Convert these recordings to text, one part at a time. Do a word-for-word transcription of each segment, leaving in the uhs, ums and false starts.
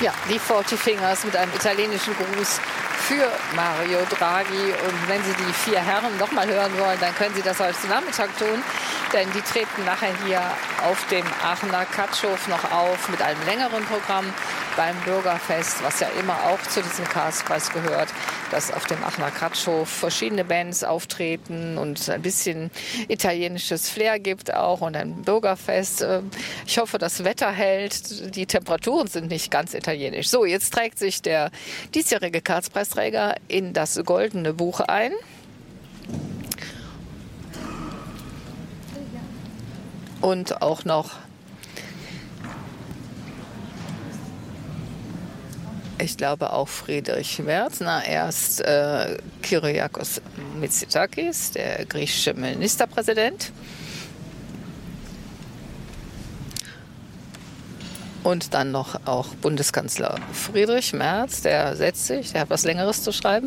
Ja, die Forty Fingers mit einem italienischen Gruß für Mario Draghi. Und wenn Sie die vier Herren noch mal hören wollen, dann können Sie das heute Nachmittag tun. Denn die treten nachher hier auf dem Aachener Katschhof noch auf mit einem längeren Programm beim Bürgerfest, was ja immer auch zu diesem Karlspreis gehört, dass auf dem Aachener Katschhof verschiedene Bands auftreten und ein bisschen italienisches Flair gibt auch und ein Bürgerfest. Ich hoffe, das Wetter hält. Die Temperaturen sind nicht ganz italienisch. So, jetzt trägt sich der diesjährige Karlspreisträger in das Goldene Buch ein. Und auch noch, ich glaube auch Friedrich Merz, na erst äh, Kyriakos Mitsotakis, der griechische Ministerpräsident. Und dann noch auch Bundeskanzler Friedrich Merz, der setzt sich, der hat was Längeres zu schreiben.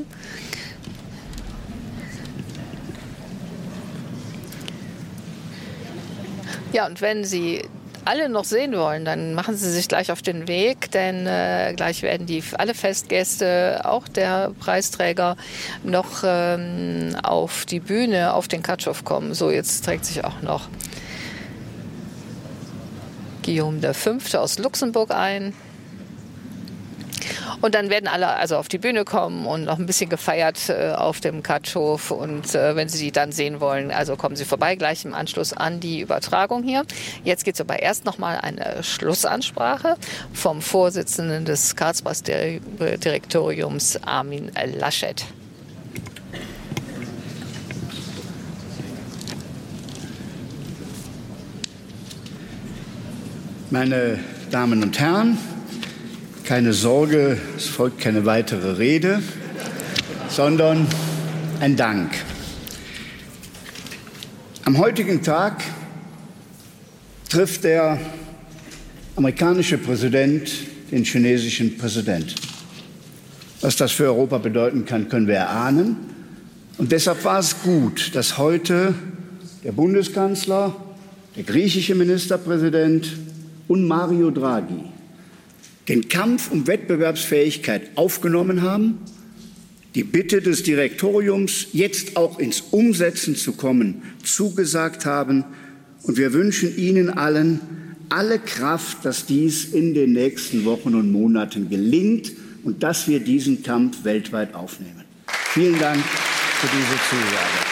Ja, und wenn Sie alle noch sehen wollen, dann machen Sie sich gleich auf den Weg, denn äh, gleich werden die alle Festgäste, auch der Preisträger, noch ähm, auf die Bühne, auf den Katschhof kommen. So, jetzt trägt sich auch noch Guillaume der Fünfte aus Luxemburg ein. Und dann werden alle also auf die Bühne kommen und noch ein bisschen gefeiert äh, auf dem Katschhof. Und äh, wenn Sie die dann sehen wollen, also kommen Sie vorbei, gleich im Anschluss an die Übertragung hier. Jetzt gibt es aber erst noch mal eine Schlussansprache vom Vorsitzenden des Karlspreisdirektoriums, Armin Laschet. Meine Damen und Herren, keine Sorge, es folgt keine weitere Rede, sondern ein Dank. Am heutigen Tag trifft der amerikanische Präsident den chinesischen Präsidenten. Was das für Europa bedeuten kann, können wir erahnen. Und deshalb war es gut, dass heute der Bundeskanzler, der griechische Ministerpräsident und Mario Draghi den Kampf um Wettbewerbsfähigkeit aufgenommen haben, die Bitte des Direktoriums, jetzt auch ins Umsetzen zu kommen, zugesagt haben. Und wir wünschen Ihnen allen alle Kraft, dass dies in den nächsten Wochen und Monaten gelingt und dass wir diesen Kampf weltweit aufnehmen. Vielen Dank für diese Zusage.